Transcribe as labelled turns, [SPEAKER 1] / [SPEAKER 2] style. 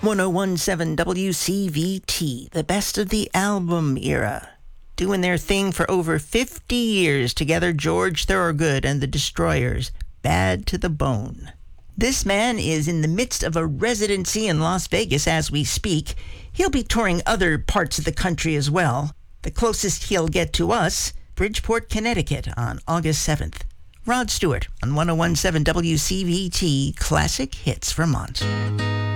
[SPEAKER 1] 1017 WCVT, the best of the album era. Doing their thing for over 50 years together, George Thorogood and the Destroyers, Bad to the Bone. This man is in the midst of a residency in Las Vegas as we speak. He'll be touring other parts of the country as well. The closest he'll get to us, Bridgeport, Connecticut, on August 7th. Rod Stewart on 1017 WCVT Classic Hits Vermont.